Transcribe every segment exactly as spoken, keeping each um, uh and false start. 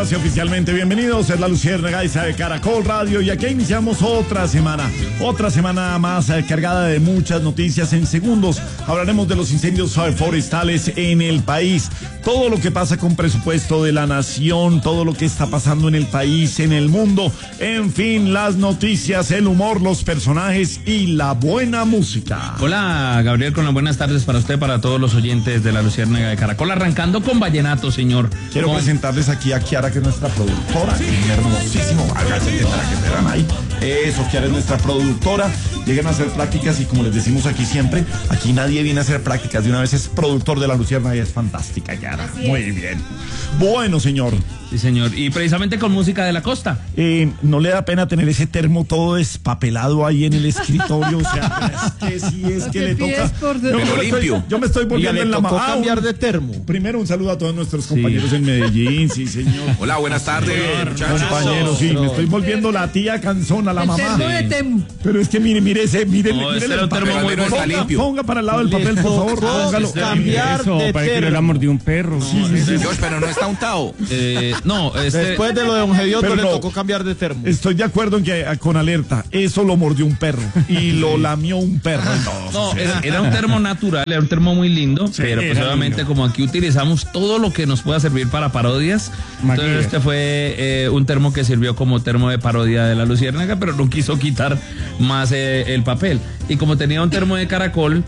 ahora sí, oficialmente bienvenidos. Es la Luciérnaga de Caracol Radio y aquí iniciamos otra semana. Otra semana más eh, cargada de muchas noticias. En segundos hablaremos de los incendios forestales en el país. Todo lo que pasa con presupuesto de la nación, todo lo que está pasando en el país, en el mundo. En fin, las noticias, el humor, los personajes y la buena música. Hola, Gabriel, con las buenas tardes para usted, para todos los oyentes de la Luciérnaga de Caracol. Arrancando con vallenato, señor. Quiero con... presentarles aquí a Kiara, que es nuestra productora. Sí. Hermosísimo. Háganse que te verán ahí. Eso, Kiara es nuestra productora. Lleguen a hacer prácticas y como les decimos aquí siempre, aquí nadie viene a hacer prácticas. De una vez es productor de la Luciérnaga y es fantástica, Kiara. Muy bien. Bueno, señor. Sí, señor. Y precisamente con música de la costa. Eh, ¿No le da pena tener ese termo todo despapelado ahí en el escritorio? O sea, es que sí, es que le toca. Yo, Pero me limpio. Estoy, yo me estoy volviendo en la tocó mamá. cambiar de termo. Primero un saludo a todos nuestros compañeros sí. en Medellín, sí, señor. Hola, buenas tardes, muchachos. Compañeros, sí, me estoy volviendo la tía canzona, la mamá. Sí. Pero es que mire, mire ese, mire, No, mire este el papel. termo muy bonito. Ponga, limpio. ponga para el lado del papel, por favor. Póngalo. Cambiar Eso, de para que termo. le mordió un perro. Sí, sí, sí. Dios, pero no está untado. Eh, no, este... Después de lo de Don Gediondo Pero le no. tocó cambiar de termo. Estoy de acuerdo en que con alerta, eso lo mordió un perro y lo lamió un perro. No, era, era un termo natural, era un termo muy lindo, Sí, pero pues era obviamente lindo. como aquí utilizamos todo lo que nos pueda servir para parodias, Maquilla. entonces este fue eh, un termo que sirvió como termo de parodia de la Luciérnaga, pero no quiso quitar más eh, el papel. Y como tenía un termo de caracol,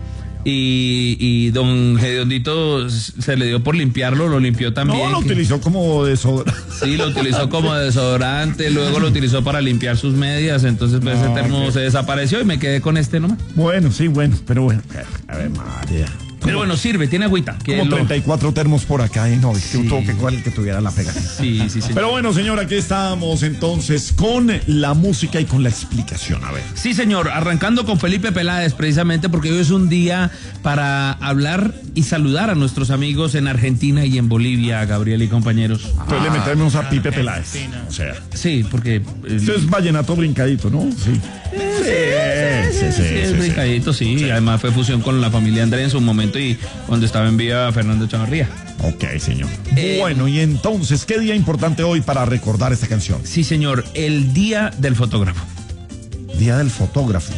y, y don Gediondito se le dio por limpiarlo, lo limpió también. No, lo que- utilizó como desodorante. Sí, lo utilizó como desodorante, luego lo utilizó para limpiar sus medias, entonces pues, No, ese termo ok. se desapareció y me quedé con este nomás. Bueno, sí, bueno, pero bueno. A ver, María. Pero bueno, sirve, tiene agüita. que Como lo- treinta y cuatro termos por acá, y no, es que Sí. tuvo que cuál el que tuviera la pega. Sí, sí, sí. Pero bueno, señor, aquí estamos entonces con la música y con la explicación. A ver. Sí, señor, arrancando con Felipe Peláez, precisamente porque hoy es un día para hablar y saludar a nuestros amigos en Argentina y en Bolivia, Gabriel y compañeros. Entonces le metemos a Pipe Peláez. O sea, Sí, porque... eh, esto es vallenato brincadito, ¿no? Sí. Sí, sí, sí. sí, es sí, sí. brincadito, sí, y además fue fusión con la familia André en su momento y cuando estaba en vida Fernando Chavarría. Ok, señor. Eh, Bueno, y entonces, ¿qué día importante hoy para recordar esta canción? Sí, señor, el día del fotógrafo. Día del fotógrafo.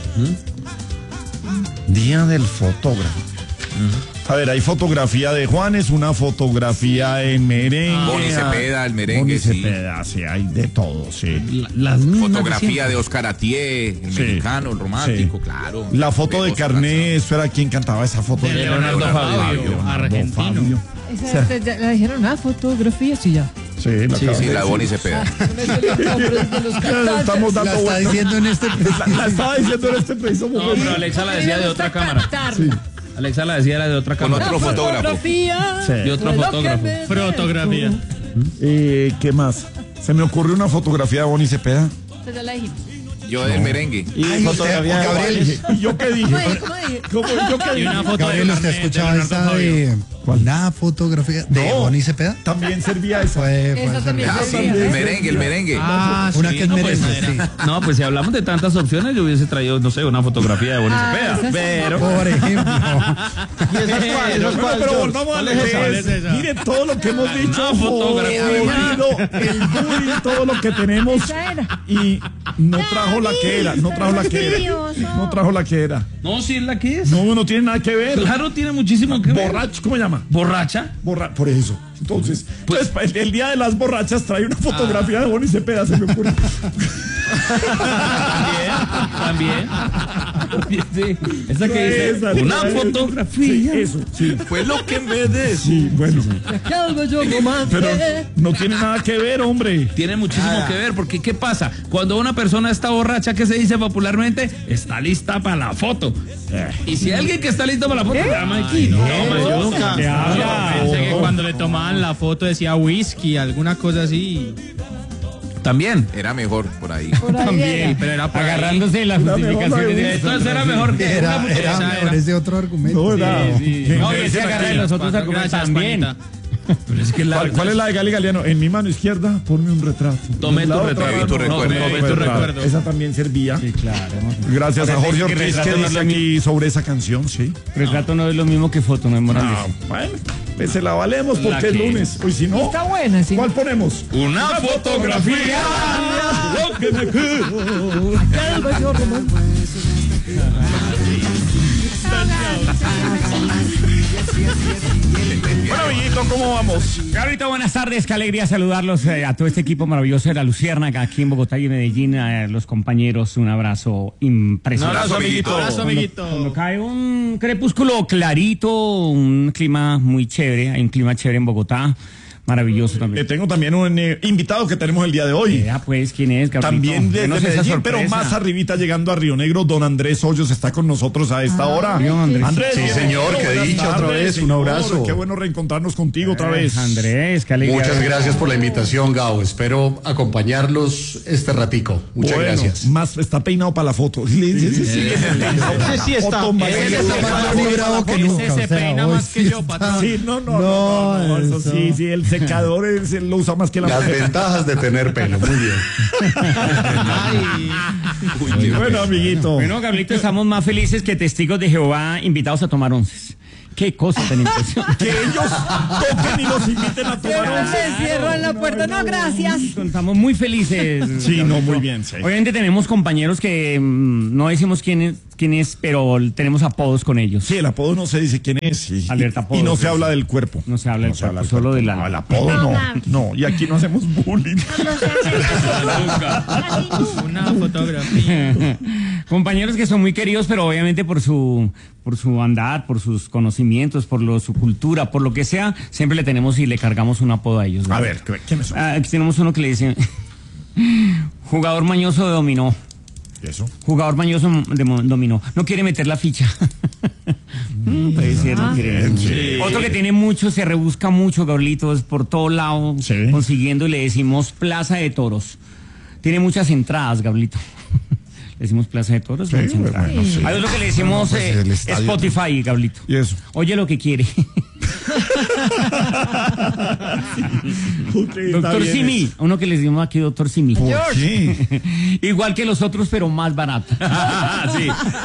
Día del fotógrafo. A ver, hay fotografía de Juanes, una fotografía en merengue. Boni Cepeda, el merengue, Boni sí. Cepeda, sí, hay de todo, sí. La- las mismas Fotografía siempre. de Oscar Atié, el Sí. mexicano, el romántico, Sí. claro. La foto de Oscar Carné, eso era quien cantaba esa foto. De Leonardo Fabio, Leonardo argentino. Fabio. Esa, te- ya la dijeron, ah, fotografía, sí, ya. Sí, la Sí, acabo Sí, de la de decir. Boni Cepeda. Ya estamos dando La está vueltas. diciendo en este La, la estaba diciendo en este preciso No, momento. pero Alexa la decía de otra cámara. Sí. Alexa la decía era de otra Con cámara. otro fotógrafo. Fotografía. Sí. Y otro fue lo fotógrafo. que me Fotografía. dejó. Eh, ¿Qué más? Se me ocurrió una fotografía de Boni Cepeda. Esa ya la dijimos. Yo del merengue. Y fotografía de Gabriel, ¿Y yo qué dije? ¿Cómo dije? ¿Cómo dije? ¿Cómo, yo qué y dije? una foto Gabriel, de ¿usted Carné, escuchaba de Leonardo esta Fabio. de una fotografía de No. Boni Cepeda? También servía esa. Fue, fue Esa esa también. Ah, sí, Sí, el sí. merengue, el merengue. Ah, Una sí, que es no, pues, merengue, era- sí. No, pues si hablamos de tantas opciones, yo hubiese traído, no sé, una fotografía de Boni Ah, Cepeda. esa sí. Pero, Por ejemplo. ¿Y esa es cuál? ¿Esa es Bueno, cuál, pero George? volvamos a ¿Cuál la es esa? ¿Cuál es esa? Mire todo lo que hemos dicho. Una fotografía. jodido, el bullying, todo lo que tenemos. Esa era. Y no trajo la que era, no trajo la que era. No trajo la que era. no, sí es la que es. No, no tiene nada que ver. Claro, tiene muchísimo que ver. Borracho, ¿cómo se llama? ¿Borracha? Borra por eso. Entonces, Pues- entonces, el, el día de las borrachas trae una fotografía de Boni Cepeda, se me ocurre. También, también. Sí. Esa que dice, Esa, una esa, fotografía. Sí, eso, sí. Fue lo que me des. Sí, bueno. Calvo yo nomás. Pero no tiene nada que ver, hombre. Tiene muchísimo que ver, porque ¿qué pasa? Cuando una persona está borracha, ¿qué se dice popularmente? Está lista para la foto. Y si alguien que está listo para la foto, llama aquí. No, man, yo nunca. ¿Qué habla? No. Pensé que cuando le tomaban la foto decía whisky, alguna cosa así. También. Era mejor por ahí. Por ahí También, era. pero era por ahí. Agarrándose de las Era mejor justificaciones la de Entonces era mejor que una Era, muchacha era era- mejor ese otro argumento. No, era. sí. ¿Quién No, me y dicen ese agarra aquí? de los otros argumentos Gracias, también. Juanita. Pero es que la ¿Cuál, cuál es la de Gali Galeano? En mi mano izquierda, ponme un retrato. Tomé En la tu otra retrato. mano, Tu recuerdo. tomé Tomé tu recuerdo. Esa también servía. Sí, claro. Gracias a Ahora, Jorge es que Ortiz retrato que no es dice lo aquí sobre esa canción, sí. Retrato no es lo mismo que foto, memorable. Ah, bueno, pues se la valemos porque La es que- lunes. Hoy si no, Está buena, sí. ¿cuál ponemos? Una fotografía. Lo que me quedo. Aquel bello romance. Bueno, amiguito, ¿cómo vamos? Ahorita buenas tardes, qué alegría saludarlos eh, a todo este equipo maravilloso de La Luciérnaga aquí en Bogotá y en Medellín, a los compañeros, un abrazo impresionante. Un abrazo, amiguito. Abrazo, amiguito. Cuando cae un crepúsculo clarito, un clima muy chévere, hay un clima chévere en Bogotá, maravilloso Eh, también. tengo también un eh, invitado que tenemos el día de hoy. Vea pues, ¿quién es, Gabrielito? También desde Denos esa Medellín, pero sorpresa. más arribita llegando a Río Negro, don Andrés Hoyos está con nosotros a esta hora. Andrés. Sí, bienvenido, señor, qué buenas dicha, otra vez, un señor. abrazo. Qué bueno reencontrarnos contigo otra vez. Andrés, qué alegría. Muchas gracias por la invitación, Gao. Espero acompañarlos este ratico. Muchas Bueno, gracias. Más está peinado para la foto. Sí, sí, sí, sí. Ese sí está. Otto Ese Maguire. sí Otto está. Maguire. bravo que Ese nunca, se o sea, peina hoy más sí que yo, está- patrón. Sí, no, no, no, no, no, eso eso. sí, sí, el secador es- él lo usa más que la Las mujer. ventajas de tener pelo. Muy bien. Ay, Bueno, amiguito. Bueno, Gabrielito, estamos más felices que testigos de Jehová invitados a tomar onces. Qué cosa tan impresionante. Que ellos toquen y los inviten a tomar Cierran, once. cierran la puerta. No, gracias. Estamos muy felices. Sí, no, muy bien, sí. Obviamente tenemos compañeros que mm, no decimos quién es, quién es, pero tenemos apodos con ellos. Sí, el apodo no se dice quién es. Y, Alerta apodo, y no sí, se sí. habla del cuerpo. No se habla del cuerpo, del solo de la- No, el apodo no. No, y aquí no hacemos bullying. una fotografía. Compañeros que son muy queridos, pero obviamente por su por su andad, por sus conocimientos, por lo, su cultura, por lo que sea, siempre le tenemos y le cargamos un apodo a ellos. ¿no? A ver, ¿quiénes son? Ah, aquí tenemos uno que le dice jugador mañoso de dominó. ¿Y eso? Jugador mañoso de mo- dominó. No quiere meter la ficha. Mm, puede ser, no quiere. sí. Otro que tiene mucho, se rebusca mucho, Gabrielitos, por todo lado, Sí. consiguiendo, y le decimos Plaza de Toros. Tiene muchas entradas, Gabrielito. Le decimos Plaza de Toros. Sí, muchas entradas. bueno, sí. Hay otro que le decimos No, pues, eh, el estadio. Spotify, Gabrielito. ¿Y eso? Oye lo que quiere. Ok, está Doctor bien Simi. eso. Uno que le decimos aquí, Doctor Simi. ¿Por qué? Igual que los otros, pero más barato. Sí.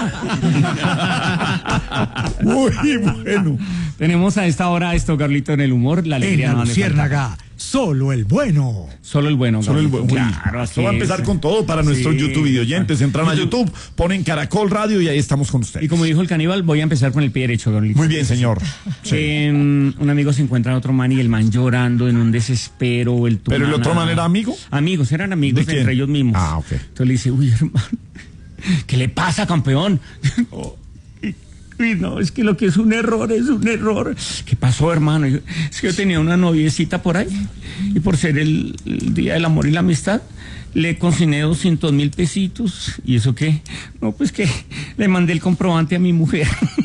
Muy bueno. Tenemos a esta hora esto, Carlito, en el humor, la En alegría la no ha de Luciérnaga, solo el bueno. faltar. Solo el bueno, Solo el buen. Gabrielito. Claro, Esto así va a empezar es. con todo para nuestros Sí, YouTube y oyentes. Entran a YouTube, ponen Caracol Radio y ahí estamos con ustedes. Y como dijo el caníbal, voy a empezar con el pie derecho, Carlito. Muy bien, señor. Sí. Eh, un amigo se encuentra a otro man y el man llorando en un desespero. El ¿Pero el man, otro man era amigo? Amigos, eran amigos ¿De quién? entre ellos mismos. Ah, ok. Entonces le dice, uy, hermano, ¿qué le pasa, campeón? Oh, y- Uy, no, es que lo que es un error, es un error. ¿Qué pasó, hermano? Yo- es que yo tenía una noviecita por ahí y por ser el, el Día del Amor y la Amistad, le consigné doscientos mil pesitos. ¿Y eso qué? No, pues que le mandé el comprobante a mi mujer.